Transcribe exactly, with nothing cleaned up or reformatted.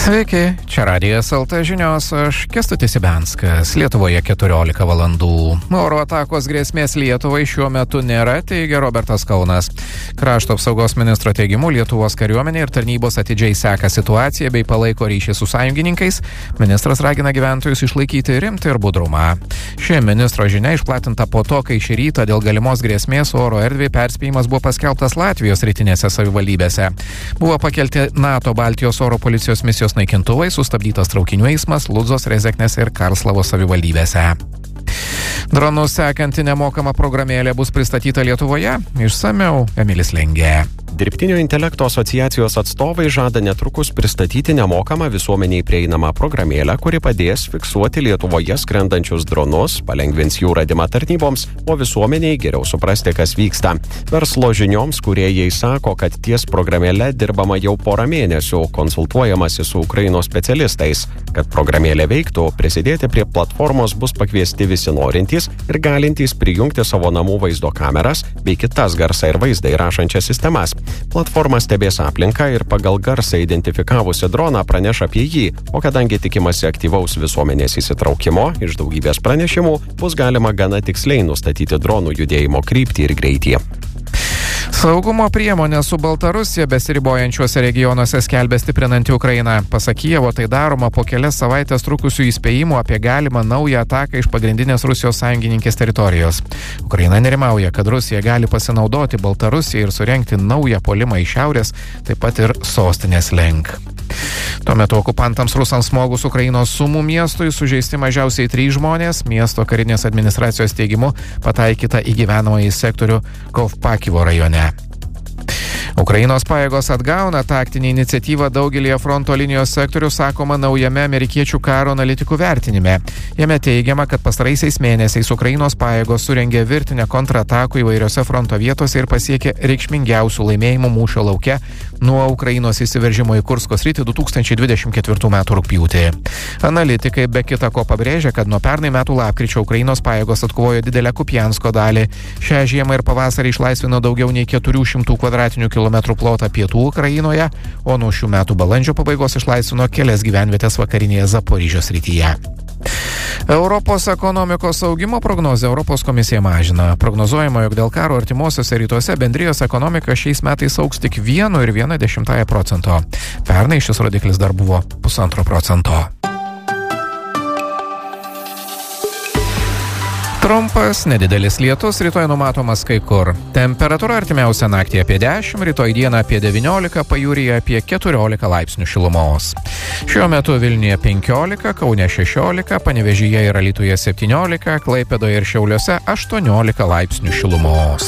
Sveiki, čia Radijas L T žinios, aš Kęstutis Ibenskas. Lietuvoje keturiolika valandų. Oro atakos grėsmės Lietuvai šiuo metu nėra, teigia Robertas Kaunas. Krašto apsaugos ministro teigimu, Lietuvos kariuomenė ir tarnybos atidžiai seka situaciją bei palaiko ryšį su sąjungininkais. Ministras ragina gyventojus išlaikyti rimtį ir budrumą. Ši ministro žinia išplatinta po to, kai šį rytą dėl galimos grėsmės oro erdvei perspėjimas buvo paskelbtas Latvijos rytinėse savivaldybėse. Buvo pakelti NATO Baltijos oro policijos misijos naikintuvai, sustabdytas traukinių eismas Ludzos, Rezeknės ir Karlslavos savivaldybėse. Dronus sekanti nemokama programėlė bus pristatyta Lietuvoje. Išsamiau Emilis Lengė. Dirbtinio intelekto asociacijos atstovai žada netrukus pristatyti nemokamą visuomeniai prieinamą programėlę, kuri padės fiksuoti Lietuvoje skrendančius dronus, palengvins jų radimą tarnyboms, o visuomeniai geriau suprasti, kas vyksta. Verslo žinioms kūrėjai sako, kad ties programėle dirbama jau porą mėnesių, konsultuojamasi su Ukrainos specialistais. Kad programėlė veiktų, prisidėti prie platformos bus pakviesti visi norintys ir galintys prijungti savo namų vaizdo kameras bei kitas garsą ir vaizdą įrašančias sistemas. Platforma stebės aplinką ir pagal garsą identifikavusi droną praneš apie jį, o kadangi tikimasi aktyvaus visuomenės įsitraukimo, iš daugybės pranešimų bus galima gana tiksliai nustatyti dronų judėjimo kryptį ir greitį. Saugumo priemonė su Baltarusija besiribojančiuose regionuose skelbia stiprinanti Ukrainą. Pasak Kijevo, tai daroma po kelias savaitės trukusių įspėjimų apie galimą naują ataką iš pagrindinės Rusijos sąjungininkės teritorijos. Ukraina nerimauja, kad Rusija gali pasinaudoti Baltarusiją ir surengti naują puolimą iš šiaurės, taip pat ir sostinės link. Tuo metu okupantams rusams smogus Ukrainos Sumų miestui sužeisti mažiausiai trys žmonės. Miesto karinės administracijos teigimu pataikyta į gyvenamąjį sektorių Kovpakivo rajone. Ukrainos pajėgos atgauna taktinį iniciatyvą daugelį fronto linijos sektorių, sakoma naujame amerikiečių karo analitikų vertinime. Jame teigiama, kad pastaraisiais mėnesiais Ukrainos pajėgos surengė virtinę kontratakų įvairiose fronto vietose ir pasiekė reikšmingiausių laimėjimų mūšio lauke nuo Ukrainos įsiveržimo į Kursko sritį du tūkstančiai dvidešimt ketvirtų metų rugpjūtį. Analitikai be kita ko pabrėžia, kad nuo pernai metų lapkričio Ukrainos pajėgos atkovojo didelę Kupiansko dalį. Šią žiemą ir pavasarį išlaisvino daugiau nei keturių šimtų kvadratinių kilometrų plotą pietų Ukrainoje, o nuo šių metų balandžio pabaigos išlaisvino kelias gyvenvietės vakarinėje Zaporižės srityje. Europos ekonomikos augimo prognozę Europos komisija mažina. Prognozuojama, jog dėl karo artimuosiuose rytuose bendrijos ekonomika šiais metais augs tik vienu ir viena dešimtąją procento. Pernai šis rodiklis dar buvo pusantro procento. Trumpas, nedidelis lietus, rytoj numatomas kai kur. Temperatūra artimiausią naktį apie dešimt, rytoj dieną apie devyniolika, pajūryje apie keturiolika laipsnių šilumos. Šiuo metu Vilniuje penkiolika, Kaune šešiolika, Panevėžyje ir Alytuje septyniolika, Klaipėdoje ir Šiauliuose aštuoniolika laipsnių šilumos.